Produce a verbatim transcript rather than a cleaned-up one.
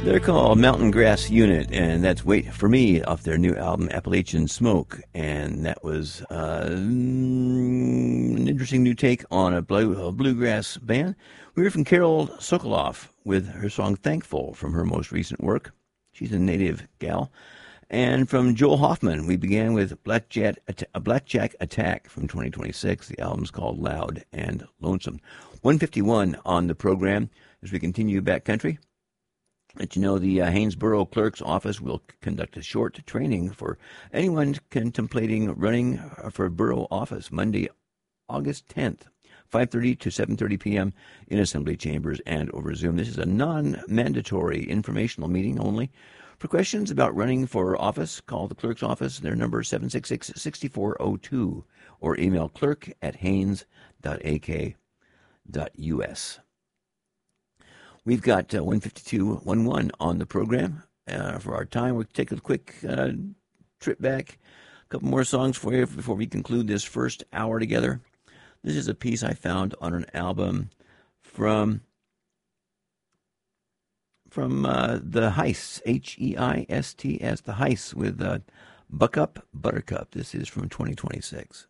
They're called Mountain Grass Unit, and that's Wait For Me off their new album Appalachian Smoke. And that was uh, an interesting new take on a, blue, a bluegrass band. We heard from Carol Sokoloff with her song Thankful from her most recent work. She's a native gal. And from Joel Hoffman, we began with Blackjack, Blackjack Attack from twenty twenty-six. The album's called Loud and Lonesome. one fifty-one on the program as we continue backcountry. Let you know the uh, Haynesboro Clerk's Office will conduct a short training for anyone contemplating running for borough office Monday, August tenth, five thirty to seven thirty p.m. in Assembly Chambers and over Zoom. This is a non-mandatory informational meeting only. For questions about running for office, call the clerk's office. Their number is seven six six, six four zero two or email clerk at haynes dot a k dot u s. We've got uh, one fifty-two eleven on the program uh, for our time. We'll take a quick uh, trip back, a couple more songs for you before we conclude this first hour together. This is a piece I found on an album from from uh, the Heists, H E I S T S, the Heists with uh, Buck Up Buttercup. This is from twenty twenty-six.